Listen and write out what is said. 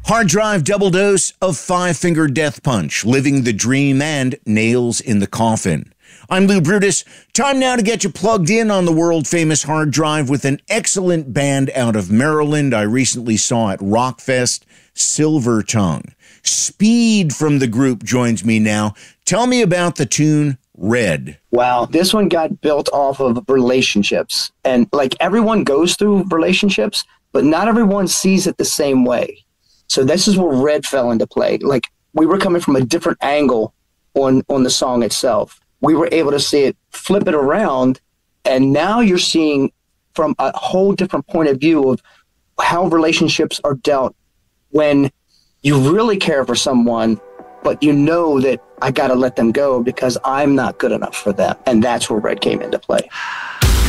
Hard Drive double dose of Five Finger Death Punch, Living the Dream, and Nails in the Coffin. I'm Lou Brutus. Time now to get you plugged in on the world-famous Hard Drive with an excellent band out of Maryland I recently saw at Rockfest, Silver Tongue. Speed from the group joins me now. Tell me about the tune Red. Wow, this one got built off of relationships. And like everyone goes through relationships, but not everyone sees it the same way. So this is where Red fell into play. Like we were coming from a different angle on the song itself. We were able to see it, flip it around, and now you're seeing from a whole different point of view of how relationships are dealt when you really care for someone, but you know that I got to let them go because I'm not good enough for them. And that's where Red came into play.